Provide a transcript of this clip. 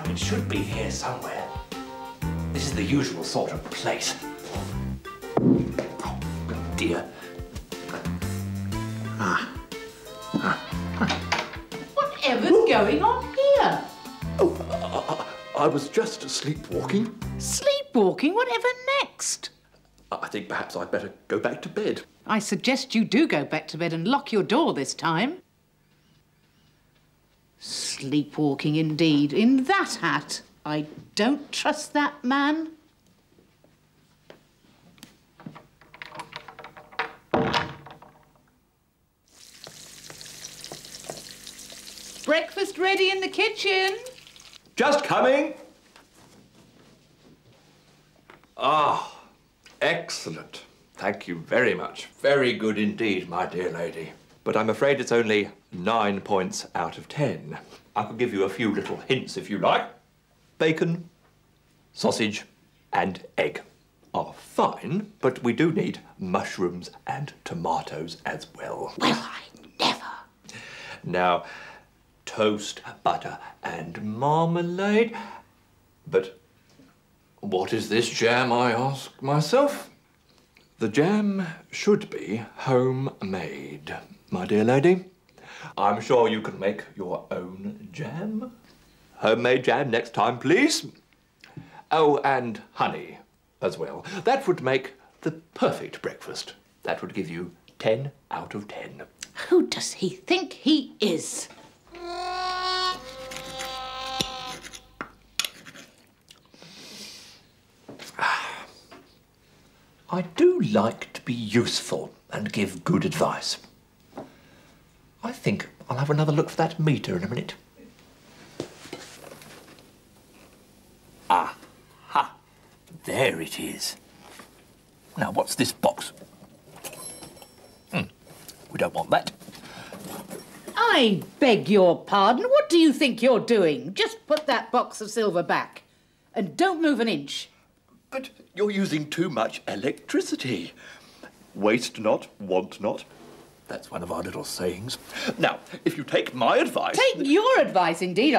Now, it should be here somewhere. This is the usual sort of place. Oh, dear. Whatever's going on here? Oh, I was just sleepwalking. Sleepwalking? Whatever next? I think perhaps I'd better go back to bed. I suggest you do go back to bed and lock your door this time. Sleepwalking indeed. In that hat. I don't trust that man. Breakfast ready in the kitchen. Just coming. Ah, excellent. Thank you very much. Very good indeed, my dear lady. But I'm afraid it's only 9 points out of 10. I could give you a few little hints if you like. Bacon, sausage, and egg are fine, but we do need mushrooms and tomatoes as well. Well, I never. Now, toast, butter, and marmalade. But what is this jam, I ask myself? The jam should be homemade, my dear lady. I'm sure you can make your own jam. Homemade jam next time, please. Oh, and honey as well. That would make the perfect breakfast. That would give you 10 out of 10. Who does he think he is? I do like to be useful and give good advice. I think I'll have another look for that meter in a minute. Aha! There it is. Now, what's this box? We don't want that. I beg your pardon. What do you think you're doing? Just put that box of silver back. And don't move an inch. But you're using too much electricity. Waste not, want not. That's one of our little sayings. Now, if you take my advice... Take your advice, indeed.